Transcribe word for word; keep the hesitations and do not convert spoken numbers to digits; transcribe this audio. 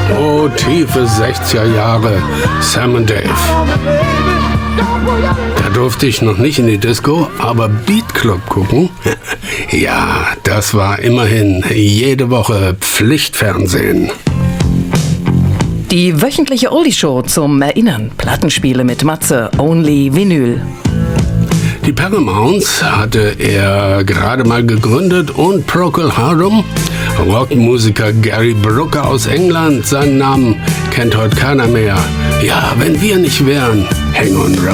Oh, tiefe sechziger Jahre, Sam und Dave. Da durfte ich noch nicht in die Disco, aber Beat Club gucken, ja, das war immerhin jede Woche Pflichtfernsehen. Die wöchentliche Oldie-Show zum Erinnern. Plattenspiele mit Matze, Only Vinyl. Die Paramounts hatte er gerade mal gegründet und Procol Harum, Rockmusiker Gary Brooker aus England, seinen Namen kennt heute keiner mehr. Ja, wenn wir nicht wären, Hang on Road.